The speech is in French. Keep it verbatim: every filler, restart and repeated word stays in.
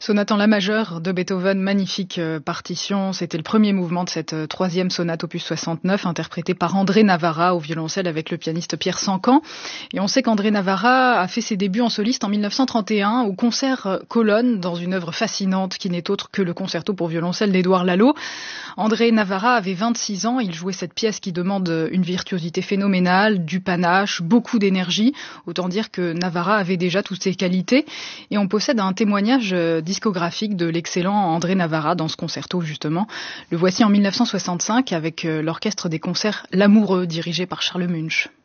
Sonate en la majeure de Beethoven, magnifique partition. C'était le premier mouvement de cette troisième sonate opus soixante-neuf, interprétée par André Navarra au violoncelle avec le pianiste Pierre Sancan. Et on sait qu'André Navarra a fait ses débuts en soliste en mille neuf cent trente et un au concert Colonne, dans une œuvre fascinante qui n'est autre que le concerto pour violoncelle d'Édouard Lalo. André Navarra avait vingt-six ans, il jouait cette pièce qui demande une virtuosité phénoménale, du panache, beaucoup d'énergie. Autant dire que Navarra avait déjà toutes ses qualités. Et on possède un témoignage discographique de l'excellent André Navarra dans ce concerto justement. Le voici en mille neuf cent soixante-cinq avec l'orchestre des concerts L'Amoureux dirigé par Charles Munch.